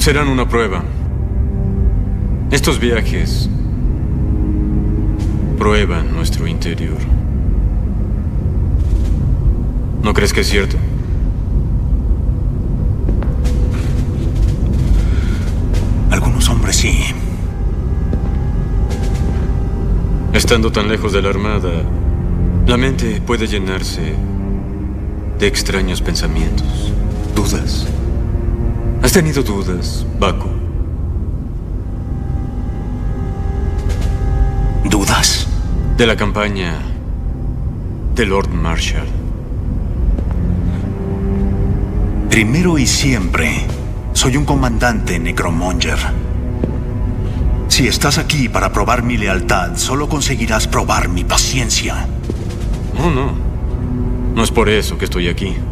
Serán una prueba. Estos viajes prueban nuestro interior. ¿No crees que es cierto? Algunos hombres sí. Estando tan lejos de la armada, la mente puede llenarse de extraños pensamientos, dudas. ¿Has tenido dudas, Baku? ¿Dudas? De la campaña de Lord Marshall. Primero y siempre, soy un comandante Necromonger. Si estás aquí para probar mi lealtad, solo conseguirás probar mi paciencia. Oh, no. No es por eso que estoy aquí.